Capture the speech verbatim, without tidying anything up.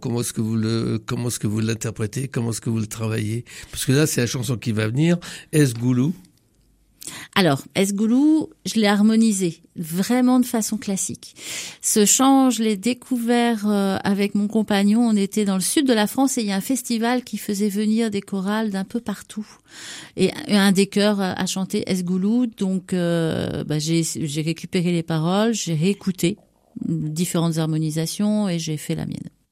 comment est-ce que vous le, comment est-ce que vous l'interprétez, comment est-ce que vous le travaillez? Parce que là, c'est la chanson qui va venir, Esgoulou. Alors, Esgoulou, je l'ai harmonisé vraiment de façon classique. Ce chant, je l'ai découvert euh, avec mon compagnon. On était dans le sud de la France et il y a un festival qui faisait venir des chorales d'un peu partout. Et un des chœurs a chanté Esgoulou. Donc, euh, bah, j'ai, j'ai récupéré les paroles, j'ai réécouté différentes harmonisations et j'ai fait la mienne.